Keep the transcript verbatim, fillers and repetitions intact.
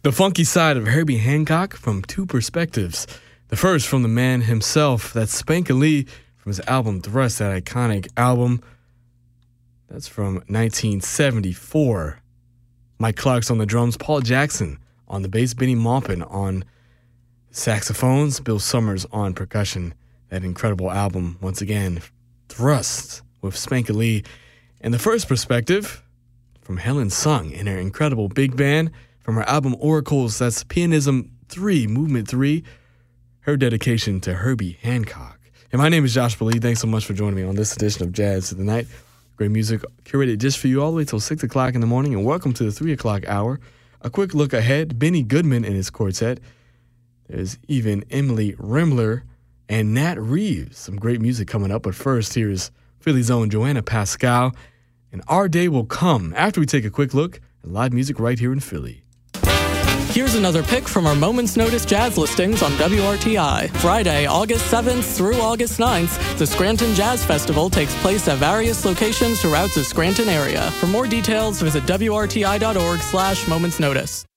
The funky side of Herbie Hancock from two perspectives. The first from the man himself, that's Spank Lee from his album Thrust, that iconic album. That's from nineteen seventy-four. Mike Clark's on the drums, Paul Jackson on the bass, Benny Maupin on saxophones, Bill Summers on percussion. That incredible album, once again, Thrust with Spank Lee. And the first perspective from Helen Sung in her incredible big band from her album Oracles, that's Pianism three, Movement three, her dedication to Herbie Hancock. And my name is Josh Lee. Thanks so much for joining me on this edition of Jazz of the Night. Great music curated just for you all the way till six o'clock in the morning, and welcome to the three o'clock hour. A quick look ahead, Benny Goodman and his quartet. There's even Emily Rimler and Nat Reeves. Some great music coming up, but first, here's Philly's own Joanna Pascal, and Our Day Will Come after we take a quick look at live music right here in Philly. Here's another pick from our Moment's Notice jazz listings on W R T I. Friday, August seventh through August ninth, the Scranton Jazz Festival takes place at various locations throughout the Scranton area. For more details, visit W R T I dot org slash Moment's Notice.